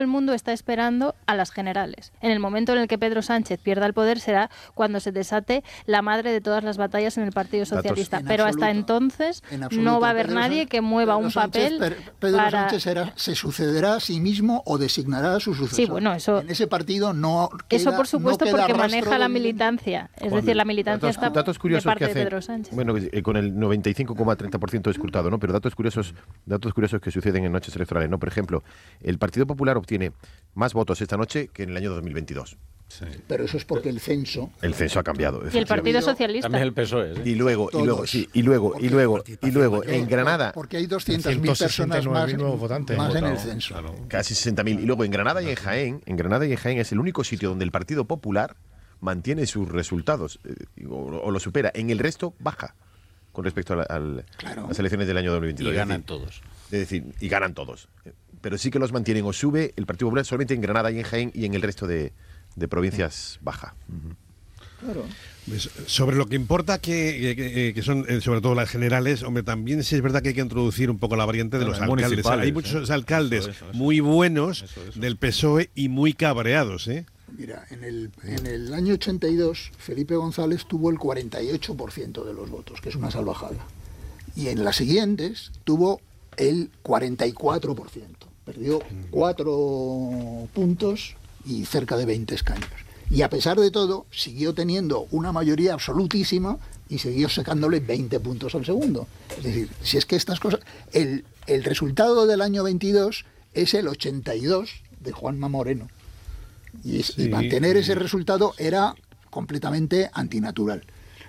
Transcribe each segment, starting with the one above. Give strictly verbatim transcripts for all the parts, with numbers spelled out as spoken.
el mundo está esperando a las generales. En el momento en el que Pedro Sánchez pierda el poder será cuando se desate la madre de todas las batallas en el Partido Socialista. En Pero absoluto, hasta entonces absoluto, no va a haber Pedro nadie que mueva Pedro un Sánchez, papel Pedro para... Sánchez será, se sucederá a sí mismo o designará a su sucesor. Sí, bueno, eso... En ese partido no queda, Eso por supuesto no queda porque maneja la de militancia. Es Juan, decir, la militancia datos, está datos curiosos de parte que hace, de Pedro Sánchez. Bueno, eh, con el noventa y cinco coma treinta por ciento escrutado, ¿no? Pero datos curiosos, datos curiosos que suceden en noches electorales, ¿no? Por ejemplo, el Partido Popular obtiene más votos esta noche que en el año dos mil veintidós. Sí. Pero eso es porque el censo... El censo ha cambiado. Y el Partido Socialista. También el P S O E. ¿sí? Y luego, Todos. y luego, sí, y luego, y luego, y luego, en Granada... Porque hay doscientas mil personas más, votantes, más en el votado, censo. Claro. Casi sesenta mil. Y luego en Granada y en Jaén, en Granada y en Jaén es el único sitio donde el Partido Popular mantiene sus resultados, eh, o, o lo supera. En el resto, baja con respecto a, la, al, claro. las elecciones del año dos mil veintidós. Y ganan es decir, todos. Es decir, y ganan todos. Pero sí que los mantienen o sube el Partido Popular solamente en Granada y en Jaén, y en el resto de, de provincias baja. Uh-huh. Claro. Pues sobre lo que importa que, que, que son eh, sobre todo las generales, hombre, también sí es verdad que hay que introducir un poco la variante de los Claro, alcaldes. municipales, Hay muchos ¿eh? alcaldes Eso, eso, eso. muy buenos Eso, eso. del P S O E y muy cabreados, ¿eh? Mira, en el, en el año ochenta y dos, Felipe González tuvo el cuarenta y ocho por ciento de los votos, que es una salvajada. Y en las siguientes tuvo el cuarenta y cuatro por ciento. Perdió cuatro puntos y cerca de veinte escaños. Y a pesar de todo, siguió teniendo una mayoría absolutísima y siguió sacándole veinte puntos al segundo. Es decir, si es que estas cosas... El, el resultado del año veintidós es el ochenta y dos de Juanma Moreno. Y, Sí, y mantener sí. ese resultado era completamente antinatural.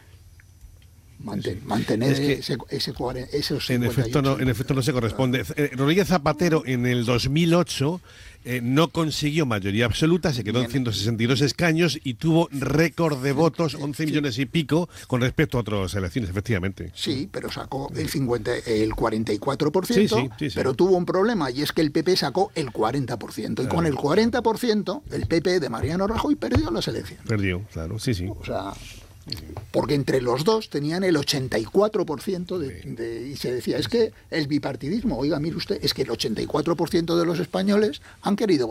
Manten, Sí. mantener Es que ese, ese, cuare- esos En efecto, no, en efecto no se corresponde. Eh, Rodríguez Zapatero en el dos mil ocho eh, no consiguió mayoría absoluta, se quedó en ciento sesenta y dos escaños y tuvo récord de votos, once millones y pico, con respecto a otras elecciones, efectivamente. Sí, pero sacó el, cincuenta, el cuarenta y cuatro por ciento, Sí, sí, sí, sí. pero tuvo un problema y es que el P P sacó el cuarenta por ciento. Y con el cuarenta por ciento, el P P de Mariano Rajoy perdió las elecciones. Perdió, claro, sí, sí. O sea, porque entre los dos tenían el ochenta y cuatro por ciento de, de, y se decía, es que el bipartidismo, oiga, mire usted, es que el ochenta y cuatro por ciento de los españoles han querido